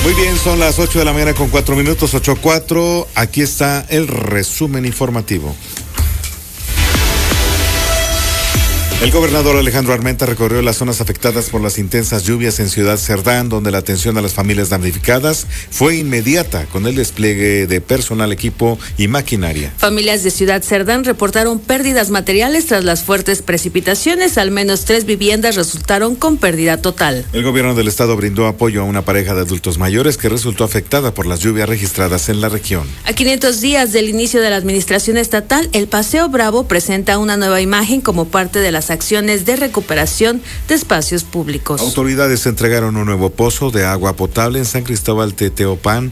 Muy bien, son las 8 de la mañana con 4 minutos, 8:04. Aquí está el resumen informativo. El gobernador Alejandro Armenta recorrió las zonas afectadas por las intensas lluvias en Ciudad Cerdán, donde la atención a las familias damnificadas fue inmediata con el despliegue de personal, equipo y maquinaria. Familias de Ciudad Cerdán reportaron pérdidas materiales tras las fuertes precipitaciones. Al menos 3 viviendas resultaron con pérdida total. El gobierno del estado brindó apoyo a una pareja de adultos mayores que resultó afectada por las lluvias registradas en la región. A 500 días del inicio de la administración estatal, el Paseo Bravo presenta una nueva imagen como parte de las acciones de recuperación de espacios públicos. Autoridades entregaron un nuevo pozo de agua potable en San Cristóbal Teteopan